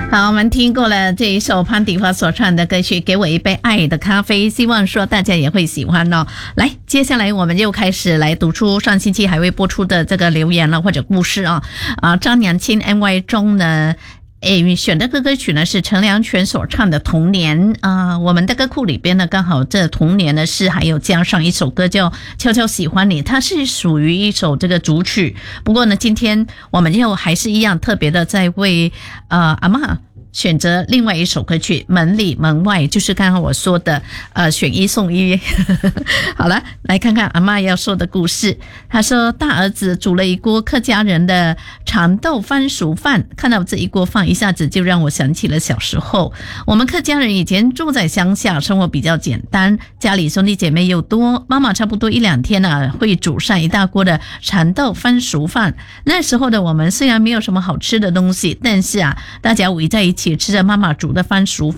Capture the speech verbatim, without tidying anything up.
好，我们听过了这一首潘迪华所唱的歌曲《给我一杯爱的咖啡》，希望说大家也会喜欢哦。来，接下来我们又开始来读出上星期还未播出的这个留言了或者故事啊啊，张娘亲 N Y 中呢。诶，选的歌歌曲呢是陈良全所唱的《童年》啊、呃，我们的歌库里边呢刚好这《童年》呢是还有加上一首歌叫《悄悄喜欢你》，它是属于一首这个主曲。不过呢，今天我们又还是一样特别的在为呃阿嬷选择另外一首歌曲《门里门外》，就是刚刚我说的呃选一送一。好了，来看看阿嬷要说的故事。她说大儿子煮了一锅客家人的长豆番薯饭，看到这一锅饭一下子就让我想起了小时候。我们客家人以前住在乡下，生活比较简单，家里兄弟姐妹又多，妈妈差不多一两天啊会煮上一大锅的长豆番薯饭。那时候的我们虽然没有什么好吃的东西，但是啊大家围在一起吃着妈妈煮的番薯